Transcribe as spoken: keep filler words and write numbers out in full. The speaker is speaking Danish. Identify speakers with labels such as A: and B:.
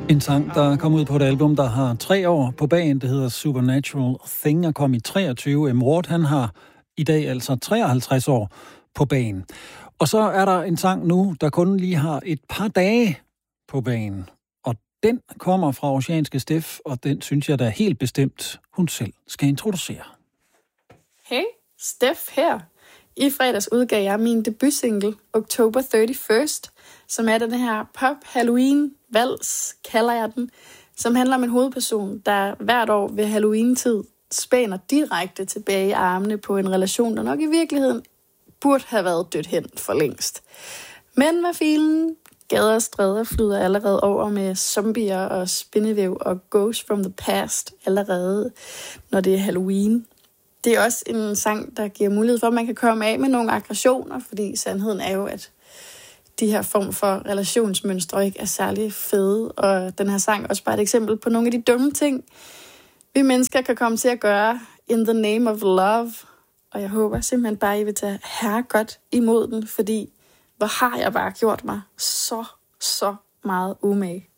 A: En sang, der kom ud på et album, der har tre år på bagen. Det hedder Supernatural Thing og kom i treogtyve. M. Ward, han har i dag altså treoghalvtreds år på bagen. Og så er der en sang nu, der kun lige har et par dage på bagen. Og den kommer fra Oceanske Steff, og den synes jeg da helt bestemt, hun selv skal introducere.
B: Hey, Steff her. I fredags udgav jeg min debutsingle, October thirty-first, som er den her pop-Halloween-vals, kalder jeg den, som handler om en hovedperson, der hvert år ved Halloween-tid spænder direkte tilbage i armene på en relation, der nok i virkeligheden burde have været dødt hen for længst. Men hvad filen? Gader og stræder flyder allerede over med zombier og spindevæv og ghosts from the past allerede, når det er Halloween. Det er også en sang, der giver mulighed for, at man kan komme af med nogle aggressioner, fordi sandheden er jo, at de her form for relationsmønstre ikke er særlig fede, og den her sang er også bare et eksempel på nogle af de dumme ting, vi mennesker kan komme til at gøre in the name of love. Og jeg håber simpelthen bare, at I vil tage herregodt imod den, fordi hvor har jeg bare gjort mig så, så meget umage.